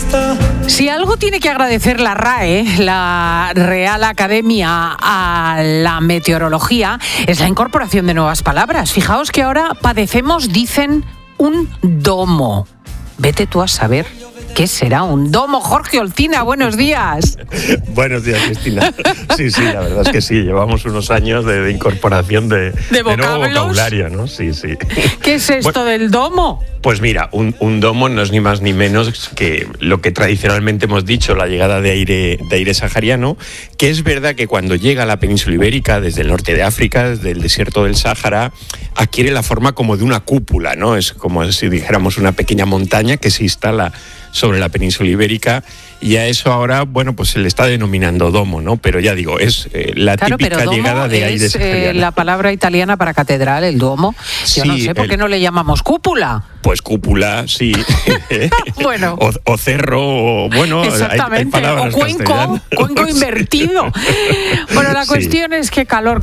Si algo tiene que agradecer la RAE, la Real Academia, a la meteorología, es la incorporación de nuevas palabras. Fijaos que ahora padecemos, dicen, un domo. Vete tú a saber qué será un domo. Jorge Olcina, buenos días. Buenos días, Cristina. Sí, la verdad es que sí, llevamos unos años de incorporación de nuevo vocabulario, ¿no? Sí. ¿Qué es esto del domo? Pues mira, un domo no es ni más ni menos que lo que tradicionalmente hemos dicho, la llegada de aire sahariano, que es verdad que cuando llega a la península ibérica, desde el norte de África, desde el desierto del Sáhara, adquiere la forma como de una cúpula, ¿no? Es como si dijéramos una pequeña montaña que se instala sobre la península ibérica, y a eso ahora, bueno, pues se le está denominando domo, ¿no? Pero ya digo, es la típica llegada de aire sahariano. La palabra italiana para catedral, el duomo. Yo no sé por qué no le llamamos cúpula. Pues cúpula, sí. Bueno. O cerro, o bueno, exactamente. Hay palabras o cuenco invertido. Bueno, la cuestión es que calor.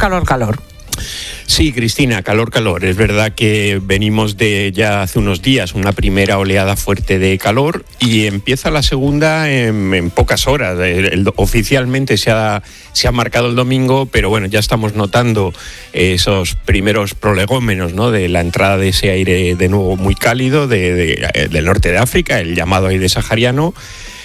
Sí, Cristina, calor. Es verdad que venimos de ya hace unos días una primera oleada fuerte de calor y empieza la segunda en pocas horas. Oficialmente se ha marcado el domingo, pero bueno, ya estamos notando esos primeros prolegómenos, ¿no? De la entrada de ese aire de nuevo muy cálido del norte de África, el llamado aire sahariano.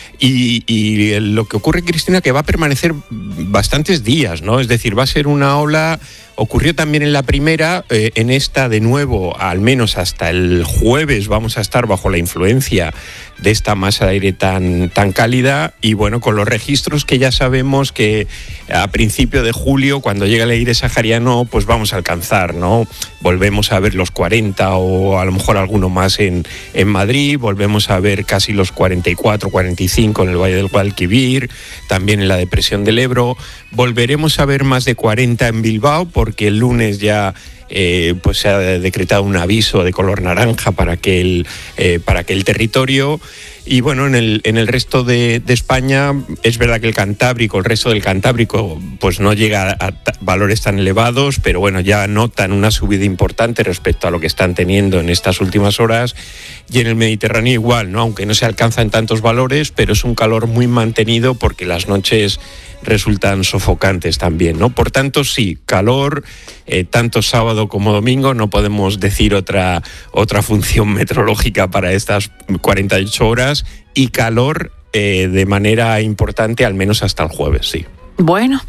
Y lo que ocurre, Cristina, que va a permanecer bastantes días, ¿no? Es decir, va a ser una ola. Ocurrió también en la primera, en esta de nuevo, al menos hasta el jueves vamos a estar bajo la influencia de esta masa de aire tan cálida, y bueno, con los registros que ya sabemos que a principio de julio, cuando llega el aire sahariano, pues vamos a alcanzar, ¿no? Volvemos a ver los 40 o a lo mejor alguno más en Madrid, volvemos a ver casi los 44, 45 en el Valle del Guadalquivir, también en la depresión del Ebro, volveremos a ver más de 40 en Bilbao, porque el lunes ya pues se ha decretado un aviso de color naranja para que el territorio. Y bueno, en el resto de España es verdad que el resto del Cantábrico pues no llega a valores tan elevados, pero bueno, ya notan una subida importante respecto a lo que están teniendo en estas últimas horas. Y en el Mediterráneo igual, ¿no? Aunque no se alcanzan tantos valores, pero es un calor muy mantenido porque las noches resultan sofocantes también, ¿no? Por tanto, sí, calor, tanto sábado como domingo. No podemos decir otra función meteorológica para estas 48 horas, y calor de manera importante, al menos hasta el jueves, sí. Bueno,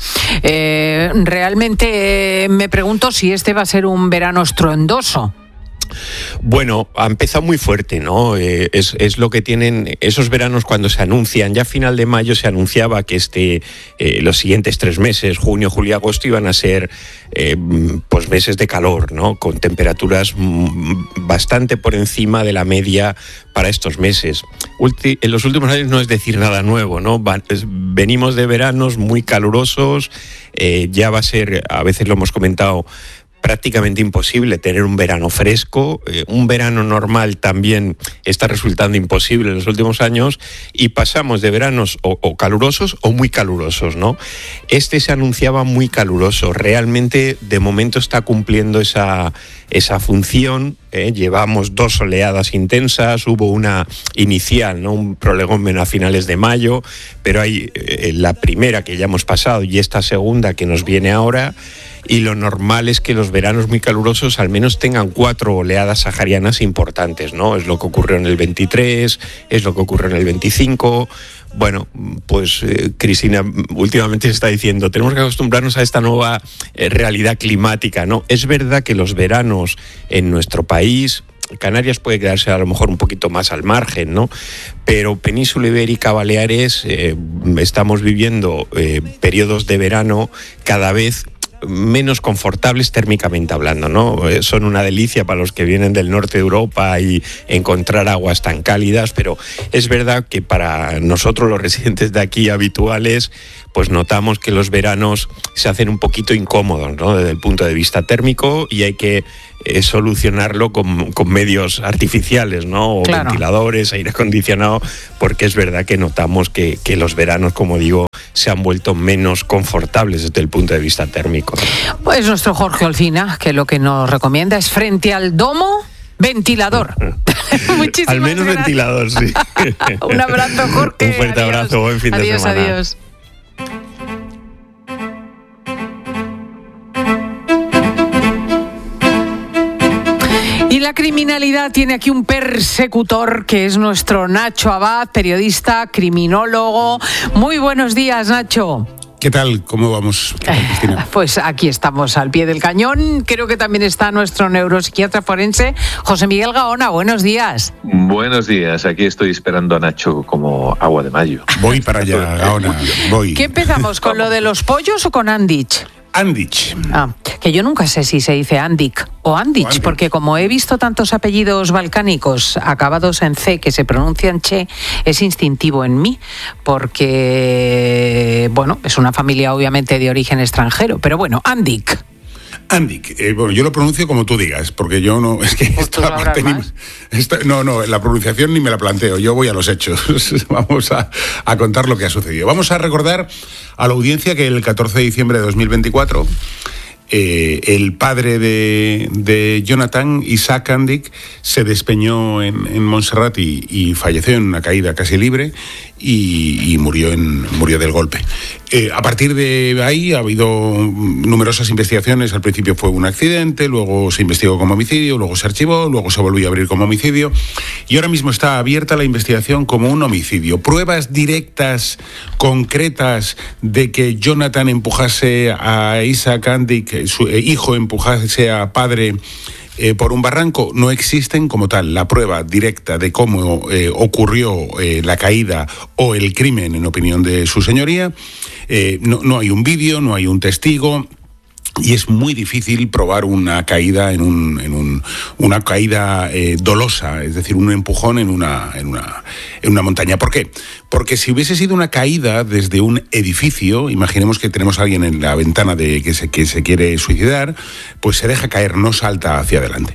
realmente me pregunto si este va a ser un verano estruendoso. Bueno, ha empezado muy fuerte, ¿no? Es lo que tienen esos veranos cuando se anuncian. Ya a final de mayo se anunciaba que los siguientes 3 meses, junio, julio y agosto, iban a ser pues meses de calor, ¿no? Con temperaturas bastante por encima de la media para estos meses. En los últimos años no es decir nada nuevo, ¿no? Venimos de veranos muy calurosos, ya va a ser, a veces lo hemos comentado, prácticamente imposible tener un verano fresco. Un verano normal también está resultando imposible en los últimos años, y pasamos de veranos o calurosos o muy calurosos, ¿no? Este se anunciaba muy caluroso. Realmente, de momento, está cumpliendo esa función. Llevamos 2 oleadas intensas, hubo una inicial, ¿no? Un prolegómeno a finales de mayo, pero hay la primera que ya hemos pasado y esta segunda que nos viene ahora. Y lo normal es que los veranos muy calurosos al menos tengan 4 oleadas saharianas importantes, ¿no? Es lo que ocurrió en el 23, es lo que ocurrió en el 25. Bueno, pues Cristina, últimamente se está diciendo, tenemos que acostumbrarnos a esta nueva realidad climática, ¿no? Es verdad que los veranos en nuestro país, Canarias puede quedarse a lo mejor un poquito más al margen, ¿no? Pero Península Ibérica, Baleares, estamos viviendo periodos de verano cada vez menos confortables térmicamente hablando, ¿no? Son una delicia para los que vienen del norte de Europa y encontrar aguas tan cálidas, pero es verdad que para nosotros, los residentes de aquí habituales, pues notamos que los veranos se hacen un poquito incómodos, ¿no? Desde el punto de vista térmico, y hay que solucionarlo con medios artificiales, ¿no? O claro, ventiladores, aire acondicionado, porque es verdad que notamos que los veranos, como digo, se han vuelto menos confortables desde el punto de vista térmico. Pues nuestro Jorge Olcina, que lo que nos recomienda es frente al domo. Ventilador. Muchísimas Al menos gracias. ventilador, sí. Un abrazo, Jorge. Un fuerte Adiós. abrazo, buen fin de semana. Adiós. Y la criminalidad tiene aquí un persecutor que es nuestro Nacho Abad, periodista, criminólogo. Muy buenos días, Nacho. ¿Qué tal? ¿Cómo vamos, Cristina? Pues aquí estamos al pie del cañón. Creo que también está nuestro neuropsiquiatra forense, José Miguel Gaona. Buenos días. Buenos días. Aquí estoy esperando a Nacho como agua de mayo. Voy para allá, Gaona, voy. ¿Qué empezamos, con lo de los pollos o con Andich? Andich. Que yo nunca sé si se dice Andic o Andich, porque como he visto tantos apellidos balcánicos acabados en C que se pronuncian che, es instintivo en mí, porque, bueno, es una familia obviamente de origen extranjero, pero bueno, Andic. Andic, bueno, yo lo pronuncio como tú digas, porque yo no, es que Pues tú sabrás más. No, la pronunciación ni me la planteo, yo voy a los hechos. Vamos a contar lo que ha sucedido. Vamos a recordar a la audiencia que el 14 de diciembre de 2024 el padre de Jonathan, Isaac Andic, se despeñó en Montserrat y falleció en una caída casi libre y murió del golpe. A partir de ahí ha habido numerosas investigaciones. Al principio fue un accidente, luego se investigó como homicidio, luego se archivó, luego se volvió a abrir como homicidio y ahora mismo está abierta la investigación como un homicidio. Pruebas directas, concretas, de que Jonathan empujase a Isaac Andic, su hijo empujase a padre por un barranco, no existen como tal. La prueba directa de cómo ocurrió la caída o el crimen, en opinión de su señoría, no hay un vídeo, no hay un testigo. Y es muy difícil probar una caída una caída dolosa, es decir, un empujón en una montaña. ¿Por qué? Porque si hubiese sido una caída desde un edificio, imaginemos que tenemos a alguien en la ventana que se quiere suicidar, pues se deja caer, no salta hacia adelante.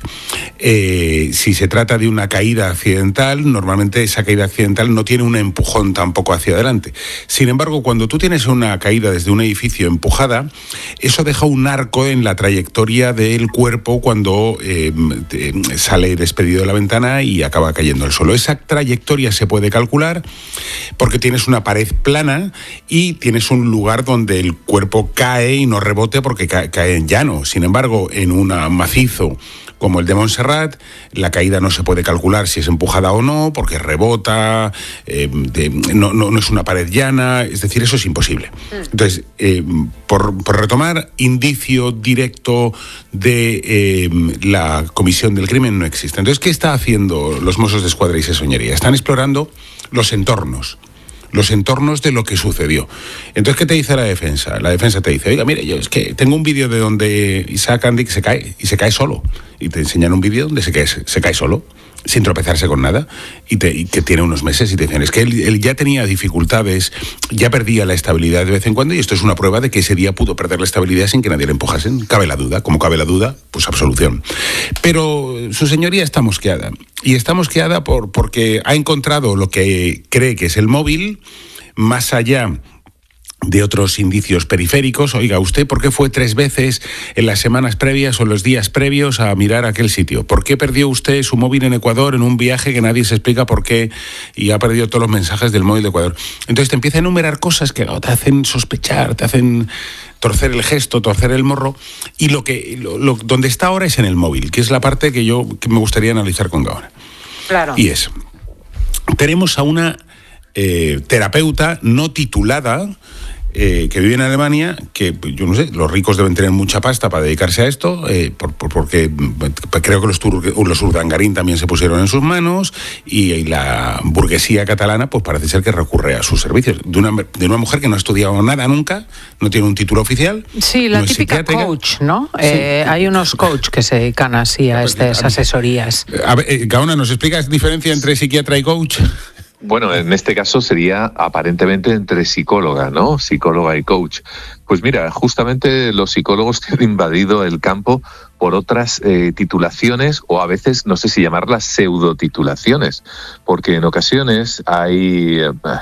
Si se trata de una caída accidental, normalmente esa caída accidental no tiene un empujón tampoco hacia adelante. Sin embargo, cuando tú tienes una caída desde un edificio empujada, eso deja un arco en la trayectoria del cuerpo cuando sale despedido de la ventana y acaba cayendo al suelo. Esa trayectoria se puede calcular porque tienes una pared plana y tienes un lugar donde el cuerpo cae y no rebote porque cae en llano. Sin embargo, en un macizo como el de Montserrat, la caída no se puede calcular si es empujada o no, porque rebota, no es una pared llana, es decir, eso es imposible. Entonces, por retomar, indicio directo de la comisión del crimen no existe. Entonces, ¿qué está haciendo los Mossos d'Esquadra y Sesoñería? Están explorando los entornos de lo que sucedió. Entonces, ¿qué te dice la defensa? La defensa te dice, oiga, mire, yo es que tengo un vídeo de donde Isaac Andic se cae solo. Y te enseñan un vídeo donde se cae solo, sin tropezarse con nada, y que tiene unos meses, y te dicen, es que él ya tenía dificultades, ya perdía la estabilidad de vez en cuando, y esto es una prueba de que ese día pudo perder la estabilidad sin que nadie le empujase. Cabe la duda, como cabe la duda, pues absolución. Pero su señoría está mosqueada, y está mosqueada porque ha encontrado lo que cree que es el móvil, más allá de otros indicios periféricos. Oiga, ¿usted por qué fue 3 veces en las semanas previas o en los días previos a mirar aquel sitio? ¿Por qué perdió usted su móvil en Ecuador en un viaje que nadie se explica por qué y ha perdido todos los mensajes del móvil de Ecuador? Entonces te empieza a enumerar cosas que te hacen sospechar, te hacen torcer el gesto, torcer el morro, y donde está ahora es en el móvil, que es la parte que me gustaría analizar con Gaona. Claro. Y tenemos a una terapeuta no titulada que vive en Alemania, que yo no sé, los ricos deben tener mucha pasta para dedicarse a esto, porque creo que los urdangarín también se pusieron en sus manos y la burguesía catalana pues parece ser que recurre a sus servicios. De una mujer que no ha estudiado nada nunca, no tiene un título oficial. Sí, la típica coach, ¿no? Sí. Hay unos coach que se dedican así a estas asesorías. A ver, Gaona, ¿nos explicas la diferencia entre psiquiatra y coach? Bueno, en este caso sería aparentemente entre psicóloga, ¿no? Psicóloga y coach. Pues mira, justamente los psicólogos que han invadido el campo por otras titulaciones, o a veces, no sé si llamarlas pseudotitulaciones, porque en ocasiones hay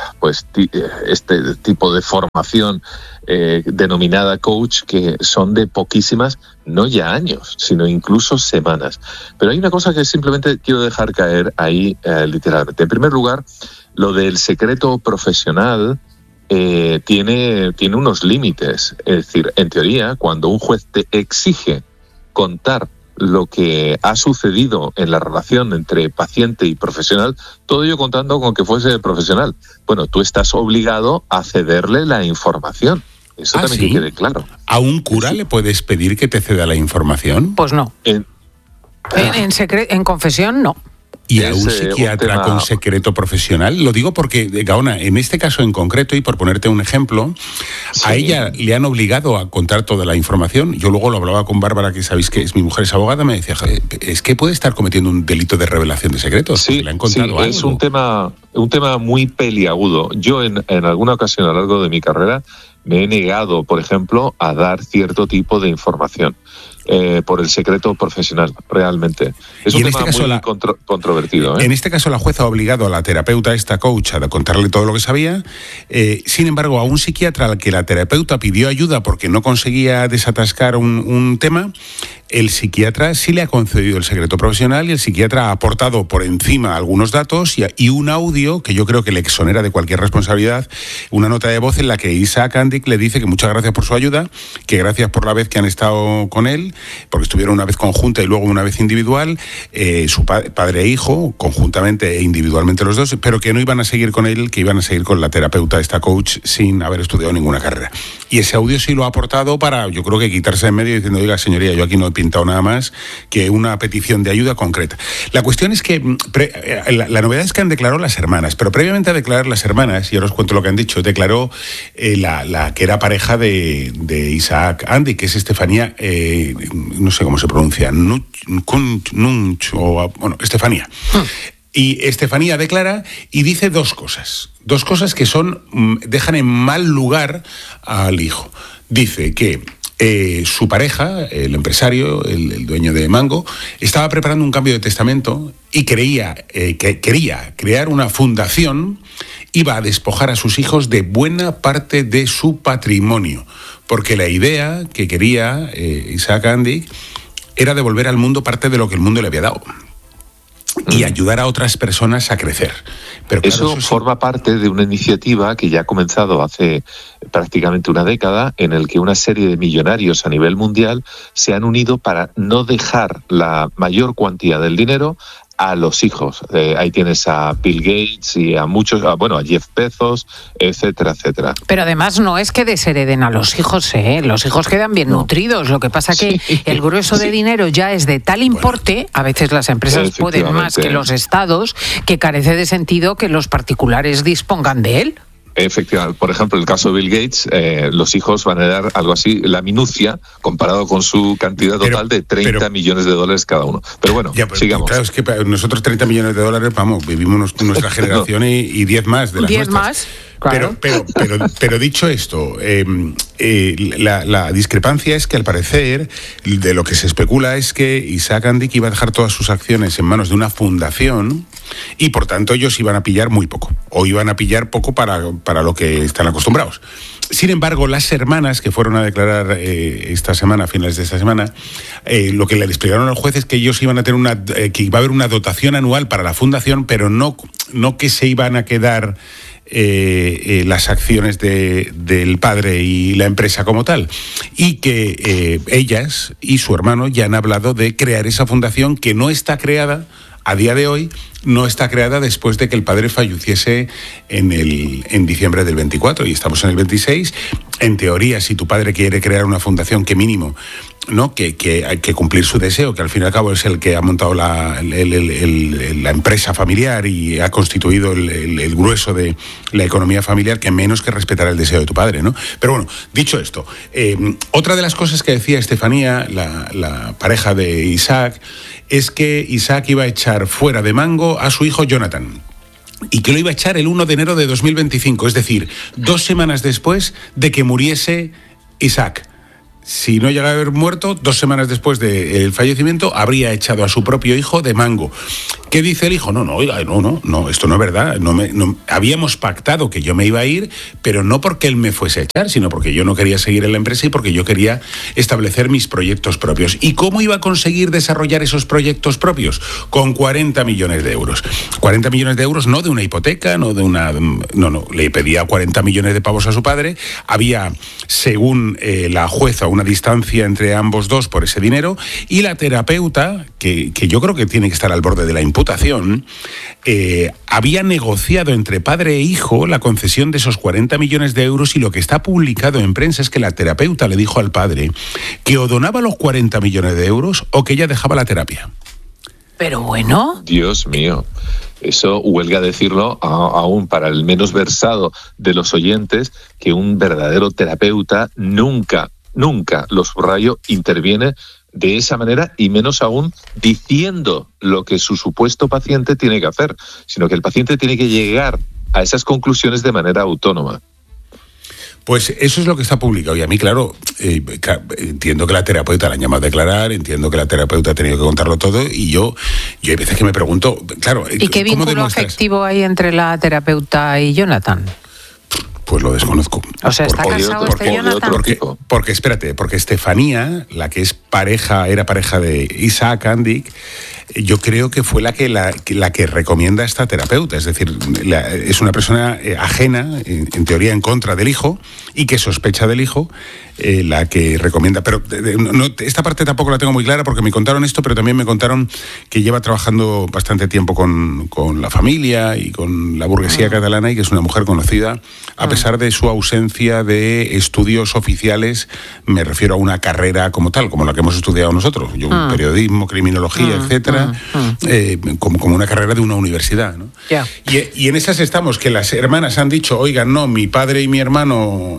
este tipo de formación denominada coach, que son de poquísimas, no ya años, sino incluso semanas. Pero hay una cosa que simplemente quiero dejar caer ahí literalmente. En primer lugar, lo del secreto profesional tiene unos límites. Es decir, en teoría, cuando un juez te exige contar lo que ha sucedido en la relación entre paciente y profesional, todo ello contando con que fuese profesional, bueno, tú estás obligado a cederle la información. Eso también ¿sí? que quede claro. ¿A un cura le puedes pedir que te ceda la información? Pues no. En confesión, no. ¿Y a un psiquiatra un tema... con secreto profesional? Lo digo porque, Gaona, en este caso en concreto, y por ponerte un ejemplo, sí, a ella le han obligado a contar toda la información. Yo luego lo hablaba con Bárbara, que sabéis que es mi mujer, es abogada, me decía, es que puede estar cometiendo un delito de revelación de secretos. Sí, le han contado algo. Es un tema muy peliagudo. Yo en alguna ocasión a lo largo de mi carrera me he negado, por ejemplo, a dar cierto tipo de información. Por el secreto profesional, realmente. Es un tema muy controvertido. En este caso, la jueza ha obligado a la terapeuta, esta coach, a contarle todo lo que sabía. Sin embargo, a un psiquiatra al que la terapeuta pidió ayuda porque no conseguía desatascar un tema, el psiquiatra sí le ha concedido el secreto profesional, y el psiquiatra ha aportado por encima algunos datos y un audio que yo creo que le exonera de cualquier responsabilidad, una nota de voz en la que Isaac Andic le dice que muchas gracias por su ayuda, que gracias por la vez que han estado con él, porque estuvieron una vez conjunta y luego una vez individual, su padre e hijo, conjuntamente e individualmente los dos, pero que no iban a seguir con él, que iban a seguir con la terapeuta, esta coach, sin haber estudiado ninguna carrera. Y ese audio sí lo ha aportado para, yo creo que quitarse de en medio diciendo, oiga, señoría, yo aquí no he pintado nada más que una petición de ayuda concreta. La cuestión es que la novedad es que han declarado las hermanas, pero previamente a declarar las hermanas, y ahora os cuento lo que han dicho, declaró la que era pareja de Isaac Andic, que es Estefanía, no sé cómo se pronuncia, Estefanía. Y Estefanía declara y dice dos cosas que dejan en mal lugar al hijo. Dice que su pareja, el empresario, el dueño de Mango, estaba preparando un cambio de testamento y quería crear una fundación, iba a despojar a sus hijos de buena parte de su patrimonio, porque la idea que quería Isaac Andic era devolver al mundo parte de lo que el mundo le había dado y ayudar a otras personas a crecer. Pero claro, eso forma parte de una iniciativa que ya ha comenzado hace prácticamente una década, en el que una serie de millonarios a nivel mundial se han unido para no dejar la mayor cuantía del dinero a los hijos. Ahí tienes a Bill Gates y a muchos, a Jeff Bezos, etcétera, etcétera. Pero además no es que deshereden a los hijos, los hijos quedan bien nutridos. Lo que pasa que el grueso de dinero ya es de tal importe, a veces las empresas pueden más que los estados, que carece de sentido que los particulares dispongan de él. Efectivamente. Por ejemplo, el caso de Bill Gates, los hijos van a dar algo así, la minucia, comparado con su cantidad total de 30 millones de dólares cada uno. Pero bueno, sigamos. Claro, es que nosotros 30 millones de dólares, vamos, vivimos nuestra generación y 10 más de las 10 nuestras. Más. Claro. Pero dicho esto, la discrepancia es que al parecer de lo que se especula es que Isaac Andic iba a dejar todas sus acciones en manos de una fundación y por tanto ellos iban a pillar muy poco, o iban a pillar poco para lo que están acostumbrados. Sin embargo, las hermanas que fueron a declarar esta semana, a finales de esta semana, lo que le explicaron al juez es que ellos iban a tener que iba a haber una dotación anual para la fundación, pero no que se iban a quedar las acciones del padre y la empresa como tal, y que ellas y su hermano ya han hablado de crear esa fundación, que no está creada a día de hoy, no está creada después de que el padre falleciese en diciembre del 24 y estamos en el 26. En teoría, si tu padre quiere crear una fundación, que mínimo, ¿no? Que hay que cumplir su deseo, que al fin y al cabo es el que ha montado la empresa familiar y ha constituido el grueso de la economía familiar, que menos que respetar el deseo de tu padre, ¿no? Pero bueno, dicho esto, otra de las cosas que decía Estefanía, la pareja de Isaac, es que Isaac iba a echar fuera de Mango a su hijo Jonathan, y que lo iba a echar el 1 de enero de 2025, es decir, 2 semanas después de que muriese Isaac. si no llegaba a haber muerto, 2 semanas después del fallecimiento, habría echado a su propio hijo de mango. ¿Qué dice el hijo? No, esto no es verdad. Habíamos pactado que yo me iba a ir, pero no porque él me fuese a echar, sino porque yo no quería seguir en la empresa y porque yo quería establecer mis proyectos propios. ¿Y cómo iba a conseguir desarrollar esos proyectos propios? Con 40 millones de euros. 40 millones de euros, no de una hipoteca, no de una... No, le pedía 40 millones de pavos a su padre. Había, según la jueza, una distancia entre ambos dos por ese dinero, y la terapeuta, que yo creo que tiene que estar al borde de la imputación, había negociado entre padre e hijo la concesión de esos 40 millones de euros, y lo que está publicado en prensa es que la terapeuta le dijo al padre que o donaba los 40 millones de euros o que ella dejaba la terapia. Pero bueno... Dios mío. Eso huelga decirlo aún para el menos versado de los oyentes, que un verdadero terapeuta nunca, lo subrayo, interviene de esa manera, y menos aún diciendo lo que su supuesto paciente tiene que hacer, sino que el paciente tiene que llegar a esas conclusiones de manera autónoma. Pues eso es lo que está publicado. Y a mí, claro, entiendo que la terapeuta la han llamado a declarar, entiendo que la terapeuta ha tenido que contarlo todo, y yo hay veces que me pregunto, claro... ¿Y qué vínculo afectivo hay entre la terapeuta y Jonathan? Pues lo desconozco. O sea, ¿está casado este Jonathan? Porque espérate, porque Estefanía, la que era pareja de Isaac Andic, yo creo que fue la que recomienda a esta terapeuta. Es decir, es una persona ajena, en teoría en contra del hijo, y que sospecha del hijo, la que recomienda. Pero esta parte tampoco la tengo muy clara, porque me contaron esto, pero también me contaron que lleva trabajando bastante tiempo con la familia y con la burguesía catalana, y que es una mujer conocida, a pesar de su ausencia de estudios oficiales. Me refiero a una carrera como tal, como la que hemos estudiado nosotros. Yo, periodismo, criminología, etcétera, como una carrera de una universidad, ¿no? Yeah. Y en esas estamos, que las hermanas han dicho, oigan, no, mi padre y mi hermano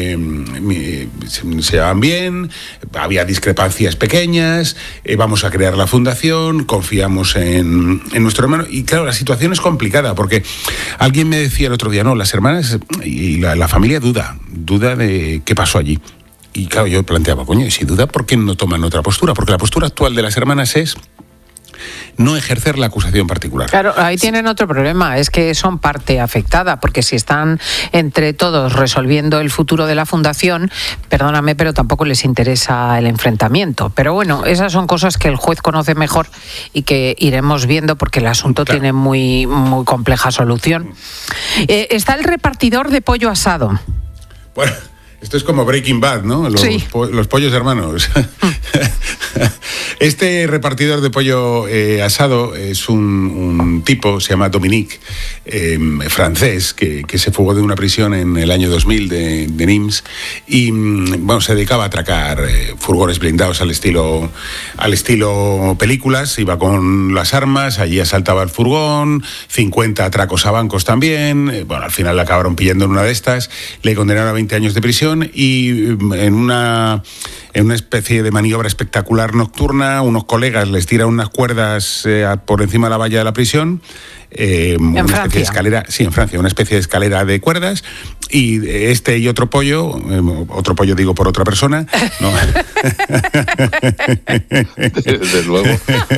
se llevan bien, había discrepancias pequeñas, vamos a crear la fundación, confiamos en nuestro hermano. Y claro, la situación es complicada, porque alguien me decía el otro día, no, las hermanas y la familia duda de qué pasó allí. Y claro, yo planteaba, coño, y si duda, ¿por qué no toman otra postura? Porque la postura actual de las hermanas es no ejercer la acusación particular. Claro, ahí tienen otro problema, es que son parte afectada, porque si están entre todos resolviendo el futuro de la fundación, perdóname, pero tampoco les interesa el enfrentamiento. Pero bueno, esas son cosas que el juez conoce mejor y que iremos viendo, porque el asunto tiene muy, muy compleja solución. Está el repartidor de pollo asado. Bueno, esto es como Breaking Bad, ¿no? Los pollos hermanos. Este repartidor de pollo asado es un tipo, se llama Dominique, francés, que se fugó de una prisión en el año 2000 de Nimes, y bueno, se dedicaba a atracar furgones blindados al estilo películas. Iba con las armas, allí asaltaba el furgón, 50 atracos a bancos también. Bueno, al final le acabaron pillando en una de estas, le condenaron a 20 años de prisión, y en una especie de maniobra espectacular nocturna, unos colegas les tiran unas cuerdas por encima de la valla de la prisión. ¿En Francia? Especie de escalera, sí, en Francia, una especie de escalera de cuerdas, y este y otro pollo digo por otra persona, ¿no? Desde luego.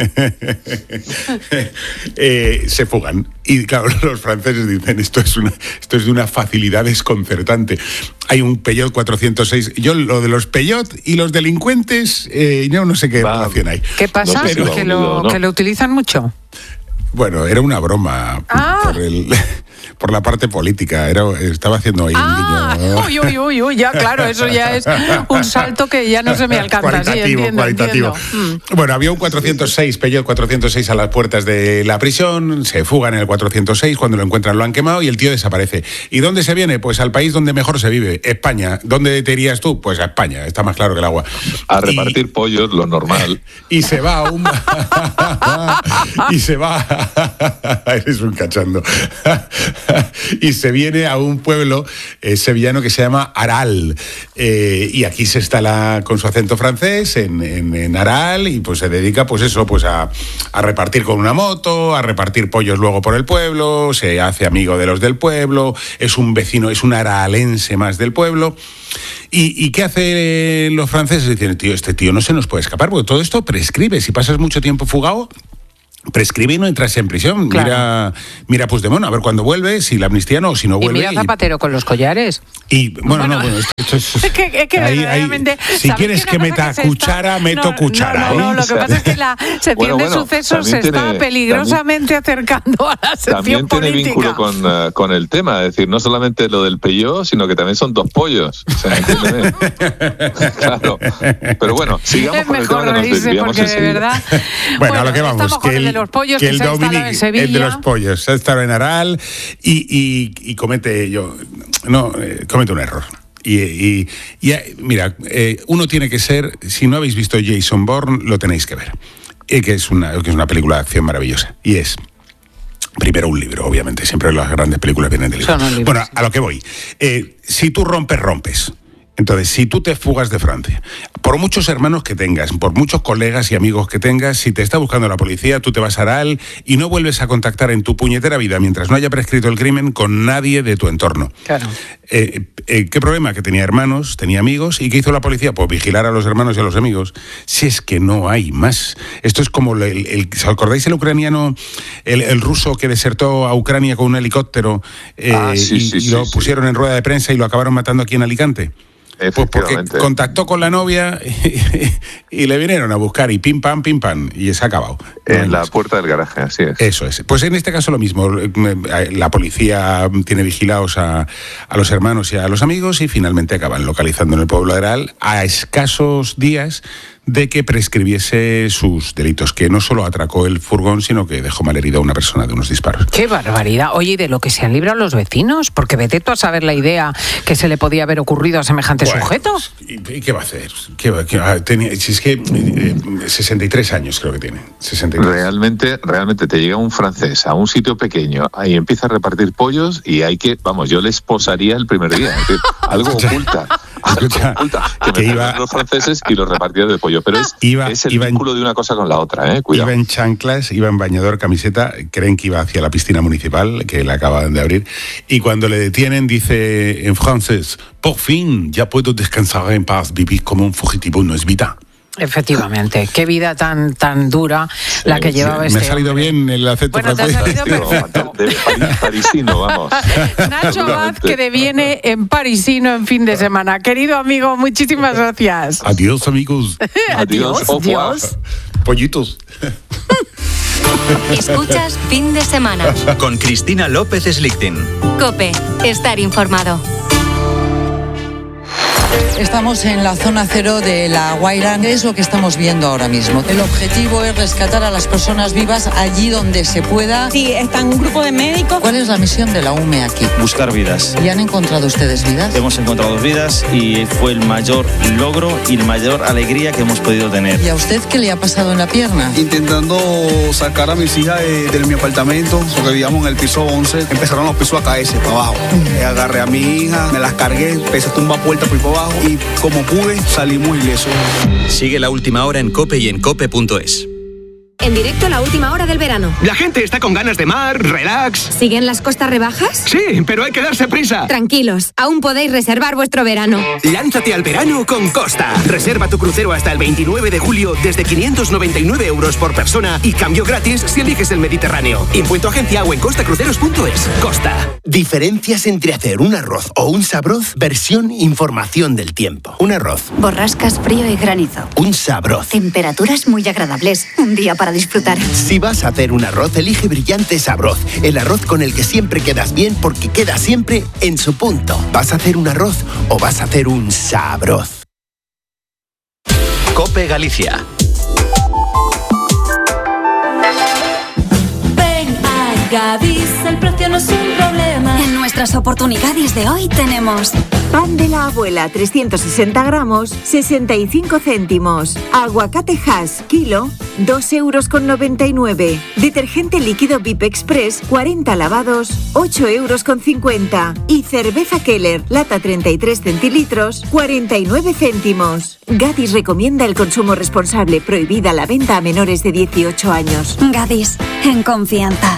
Se fugan. Y claro, los franceses dicen, esto es de una facilidad desconcertante. Hay un Peugeot 406. Yo lo de los Peugeot y los delincuentes, yo no sé qué relación hay. ¿Qué pasa? No, ¿Que lo utilizan mucho? Bueno, era una broma por la parte política. Estaba haciendo ahí un guiño. Uy, ya, claro, eso ya es un salto que ya no se me alcanza. Cualitativo. Bueno, había un 406, Peugeot 406 a las puertas de la prisión, se fugan en el 406, cuando lo encuentran lo han quemado y el tío desaparece. ¿Y dónde se viene? Pues al país donde mejor se vive, España. ¿Dónde te irías tú? Pues a España, está más claro que el agua. A repartir pollos, lo normal. Y se va Eres un cachondo. y se viene a un pueblo sevillano que se llama Aral. Y aquí se instala con su acento francés en Aral y pues se dedica pues eso, pues a repartir con una moto, a repartir pollos luego por el pueblo, se hace amigo de los del pueblo, es un vecino, es un aralense más del pueblo. ¿Y qué hacen los franceses? Dicen, tío, este tío no se nos puede escapar, porque todo esto prescribe. Si pasas mucho tiempo fugado, prescribe y no entras en prisión. Claro. Mira Puigdemont, a ver cuándo vuelve, si la amnistía no, si no vuelve. Y mira Zapatero con los collares. Y bueno, esto es que verdaderamente, si quieres que meta cuchara, meto cuchara. No, lo que pasa es que la sección de sucesos se está peligrosamente acercando a la sección política. También tiene vínculo con el tema, es decir, no solamente lo del pelló, sino que también son 2 pollos. O sea, entiéndeme. Claro. Pero bueno, sigamos con el tema que nos desviamos de verdad. Bueno, a lo que vamos, los pollos que el se Dominic, en Sevilla. el de los pollos, se ha estado en Aral y comete un error. Mira, uno tiene que ser, si no habéis visto Jason Bourne, lo tenéis que ver, que es una película de acción maravillosa. Y es, primero, un libro, obviamente, siempre las grandes películas vienen de libros. Bueno, a lo que voy. Si tú rompes. Entonces, si tú te fugas de Francia, por muchos hermanos que tengas, por muchos colegas y amigos que tengas, si te está buscando la policía, tú te vas a Aral y no vuelves a contactar en tu puñetera vida, mientras no haya prescrito el crimen, con nadie de tu entorno. Claro. ¿Qué problema? Que tenía hermanos, tenía amigos, ¿y qué hizo la policía? Pues vigilar a los hermanos y a los amigos. Si es que no hay más. Esto es como, ¿os acordáis el ucraniano, el ruso que desertó a Ucrania con un helicóptero y lo pusieron en rueda de prensa y lo acabaron matando aquí en Alicante? Pues porque contactó con la novia y le vinieron a buscar y pim pam, y se ha acabado. En la puerta del garaje, así es. Eso es. Pues en este caso lo mismo. La policía tiene vigilados a los hermanos y a los amigos y finalmente acaban localizando en el pueblo de Aral a escasos días de que prescribiese sus delitos, que no solo atracó el furgón, sino que dejó malherida a una persona de unos disparos. ¡Qué barbaridad! Oye, ¿y de lo que se han librado los vecinos? Porque vete tú a saber la idea que se le podía haber ocurrido a semejante sujeto. ¿Y qué va a hacer? Si es que 63 años creo que tiene. 63. Realmente te llega un francés a un sitio pequeño y empieza a repartir pollos y yo les posaría el primer día. Es decir, algo oculta. Que me iba los franceses y los repartidores de pollo, pero es el vínculo de una cosa con la otra, cuidado. Iba en chanclas, iba en bañador, camiseta, creen que iba hacia la piscina municipal, que la acaban de abrir, y cuando le detienen dice en francés, por fin, ya puedo descansar en paz, vivir como un fugitivo no es vida. Efectivamente, qué vida tan dura la que llevaba este me ha salido hombre. Bien el acento francés. Te ha salido perfecto. De parisino, vamos. Nacho Vaz, que deviene en parisino en fin de semana. Querido amigo, muchísimas gracias. Adiós, amigos. Adiós. Pollitos. Escuchas Fin de Semana con Cristina López Slichting. COPE, estar informado. Estamos en la zona cero de La Guaira, es lo que estamos viendo ahora mismo. El objetivo es rescatar a las personas vivas allí donde se pueda. Sí, está un grupo de médicos. ¿Cuál es la misión de la UME aquí? Buscar vidas. ¿Y han encontrado ustedes vidas? Hemos encontrado vidas y fue el mayor logro y la mayor alegría que hemos podido tener. ¿Y a usted qué le ha pasado en la pierna? Intentando sacar a mis hijas de mi apartamento, porque vivíamos en el piso 11, empezaron los pisos a caerse para abajo. Agarré a mi hija, me las cargué, empecé a tumbar puertas por ahí para abajo y como pude, salimos ilesos. Sigue La Última Hora en COPE y en COPE.es. En directo, la última hora del verano. La gente está con ganas de mar, relax. ¿Siguen las costas rebajas? Sí, pero hay que darse prisa. Tranquilos, aún podéis reservar vuestro verano. Lánzate al verano con Costa. Reserva tu crucero hasta el 29 de julio desde 599 € por persona y cambio gratis si eliges el Mediterráneo. Impuesto agencia o en costacruceros.es. Costa. Diferencias entre hacer un arroz o un sabroz, versión información del tiempo. Un arroz. Borrascas, frío y granizo. Un sabroz. Temperaturas muy agradables. Un día para disfrutar. Si vas a hacer un arroz, elige Brillante Sabroz. El arroz con el que siempre quedas bien porque queda siempre en su punto. ¿Vas a hacer un arroz o vas a hacer un sabroz? COPE Galicia. Ven a Gadis, el precio no es un problema. En nuestras oportunidades de hoy tenemos pan de la abuela 360 gramos, 65 céntimos. Aguacate Hass, kilo, 2,99 €. Detergente líquido VIP Express, 40 lavados, 8,50 €. Y cerveza Keller, lata 33 centilitros, 49 céntimos. Gadis recomienda el consumo responsable. Prohibida la venta a menores de 18 años. Gadis, en confianza.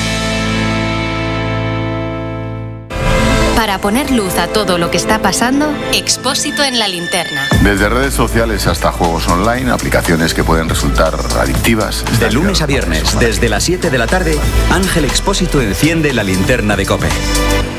Para poner luz a todo lo que está pasando, Expósito en la linterna. Desde redes sociales hasta juegos online, aplicaciones que pueden resultar adictivas. De lunes a viernes, desde las 7 de la tarde, Ángel Expósito enciende la linterna de COPE.